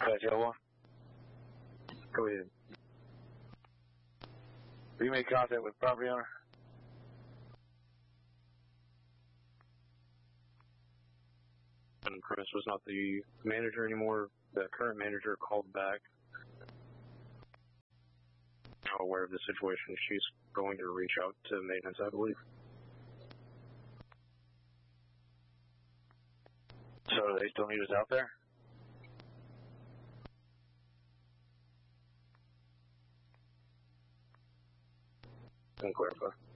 Jail 1. Go ahead. Have you made contact with property owner? And Chris was not the manager anymore. The current manager called back. I'm aware of the situation. She's going to reach out to maintenance, I believe. So they still need us out there? Can clarify.